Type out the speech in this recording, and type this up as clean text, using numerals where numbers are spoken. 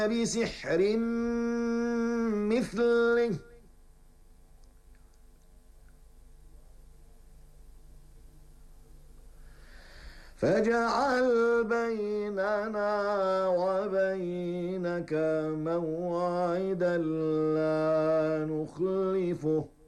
بسحر مثله فاجعل بيننا وبينك موعدا لا نخلفه